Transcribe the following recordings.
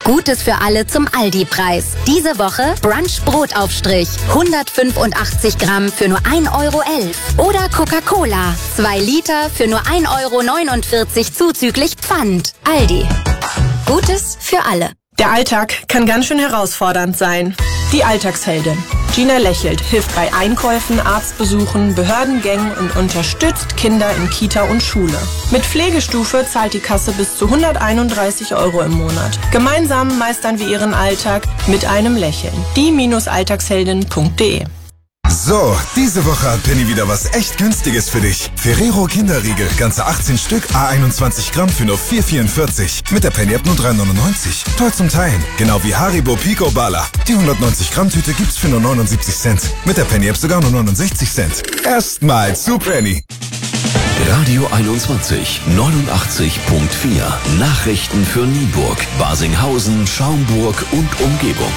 Gutes für alle zum Aldi-Preis. Diese Woche Brunch-Brotaufstrich. 185 Gramm für nur 1,11 €. Oder Coca-Cola. 2 Liter für nur 1,49 € zuzüglich Pfand. Aldi. Gutes für alle. Der Alltag kann ganz schön herausfordernd sein. Die Alltagsheldin. Gina lächelt, hilft bei Einkäufen, Arztbesuchen, Behördengängen und unterstützt Kinder in Kita und Schule. Mit Pflegestufe zahlt die Kasse bis zu 131 € im Monat. Gemeinsam meistern wir ihren Alltag mit einem Lächeln. die-alltagsheldin.de. So, diese Woche hat Penny wieder was echt Günstiges für dich. Ferrero Kinderriegel, ganze 18 Stück, A21 Gramm für nur 4,44. Mit der Penny-App nur 3,99. Toll zum Teilen. Genau wie Haribo Pico Bala. Die 190 Gramm Tüte gibt's für nur 79 Cent. Mit der Penny-App sogar nur 69 Cent. Erstmal zu Penny. Radio 21, 89.4. Nachrichten für Nienburg, Barsinghausen, Schaumburg und Umgebung.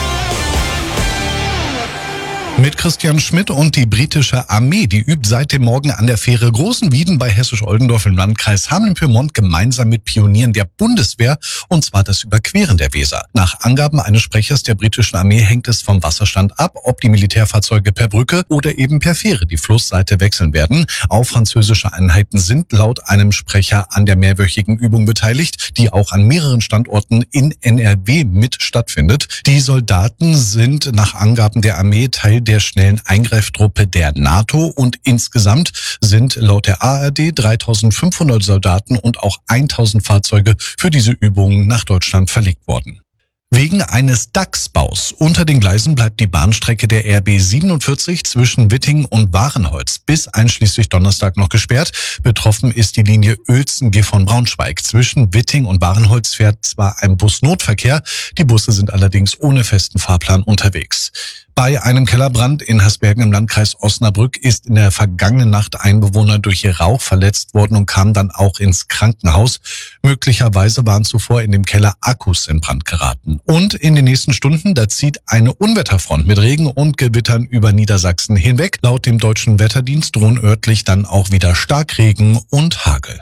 Mit Christian Schmidt und die britische Armee, die übt seit dem Morgen an der Fähre Großenwieden bei Hessisch-Oldendorf im Landkreis Hameln-Pyrmont gemeinsam mit Pionieren der Bundeswehr, und zwar das Überqueren der Weser. Nach Angaben eines Sprechers der britischen Armee hängt es vom Wasserstand ab, ob die Militärfahrzeuge per Brücke oder eben per Fähre die Flussseite wechseln werden. Auch französische Einheiten sind laut einem Sprecher an der mehrwöchigen Übung beteiligt, die auch an mehreren Standorten in NRW mit stattfindet. Die Soldaten sind nach Angaben der Armee Teil der schnellen Eingreiftruppe der NATO und insgesamt sind laut der ARD 3.500 Soldaten und auch 1.000 Fahrzeuge für diese Übungen nach Deutschland verlegt worden. Wegen eines Dachsbaus unter den Gleisen bleibt die Bahnstrecke der RB 47 zwischen Wittingen und Warenholz bis einschließlich Donnerstag noch gesperrt. Betroffen ist die Linie Uelzen-Gifhorn-Braunschweig. Zwischen Wittingen und Warenholz fährt zwar ein Busnotverkehr, die Busse sind allerdings ohne festen Fahrplan unterwegs. Bei einem Kellerbrand in Hasbergen im Landkreis Osnabrück ist in der vergangenen Nacht ein Bewohner durch Rauch verletzt worden und kam dann auch ins Krankenhaus. Möglicherweise waren zuvor in dem Keller Akkus in Brand geraten. Und in den nächsten Stunden, da zieht eine Unwetterfront mit Regen und Gewittern über Niedersachsen hinweg. Laut dem Deutschen Wetterdienst drohen örtlich dann auch wieder Starkregen und Hagel.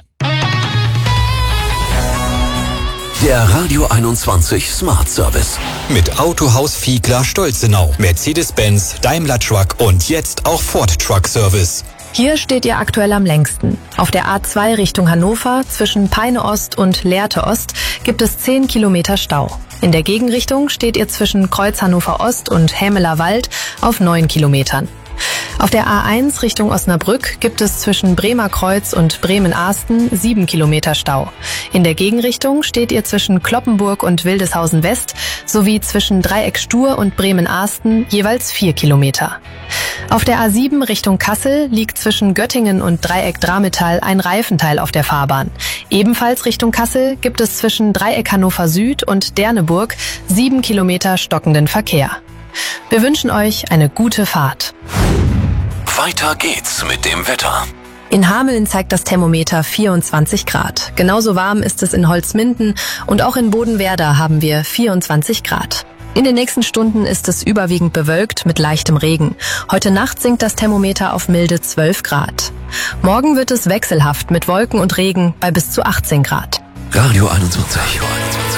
Der Radio 21 Smart Service. Mit Autohaus Fiegler Stolzenau, Mercedes-Benz, Daimler Truck und jetzt auch Ford Truck Service. Hier steht ihr aktuell am längsten. Auf der A2 Richtung Hannover zwischen Peine Ost und Lehrte Ost gibt es 10 Kilometer Stau. In der Gegenrichtung steht ihr zwischen Kreuz Hannover Ost und Hämeler Wald auf 9 Kilometern. Auf der A1 Richtung Osnabrück gibt es zwischen Bremer Kreuz und Bremen-Ahsten 7 Kilometer Stau. In der Gegenrichtung steht ihr zwischen Kloppenburg und Wildeshausen West sowie zwischen Dreieck Stur und Bremen-Ahsten jeweils 4 Kilometer. Auf der A7 Richtung Kassel liegt zwischen Göttingen und Dreieck Drametal ein Reifenteil auf der Fahrbahn. Ebenfalls Richtung Kassel gibt es zwischen Dreieck Hannover Süd und Derneburg 7 Kilometer stockenden Verkehr. Wir wünschen euch eine gute Fahrt. Weiter geht's mit dem Wetter. In Hameln zeigt das Thermometer 24 Grad. Genauso warm ist es in Holzminden und auch in Bodenwerder haben wir 24 Grad. In den nächsten Stunden ist es überwiegend bewölkt mit leichtem Regen. Heute Nacht sinkt das Thermometer auf milde 12 Grad. Morgen wird es wechselhaft mit Wolken und Regen bei bis zu 18 Grad. Radio 21.